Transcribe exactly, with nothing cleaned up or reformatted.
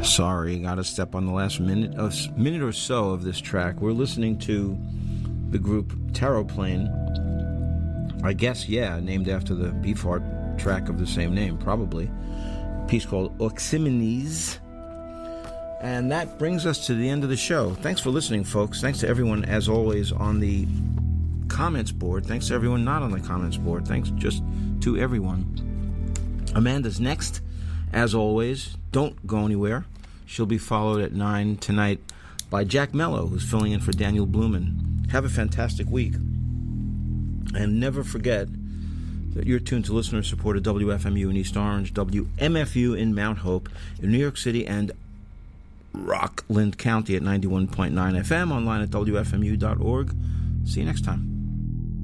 Sorry, got to step on the last minute of minute or so of this track. We're listening to the group Terroplane. I guess, yeah, named after the Beefheart track of the same name, probably. A piece called Oxymenes. And that brings us to the end of the show. Thanks for listening, folks. Thanks to everyone, as always, on the comments board. Thanks to everyone not on the comments board. Thanks just to everyone. Amanda's next, as always. Don't go anywhere. She'll be followed at nine tonight by Jack Mello, who's filling in for Daniel Blumen. Have a fantastic week. And never forget that you're tuned to listener-supported W F M U in East Orange, W M F U in Mount Hope, in New York City, and Rockland County at ninety-one point nine F M, online at W F M U dot org. See you next time.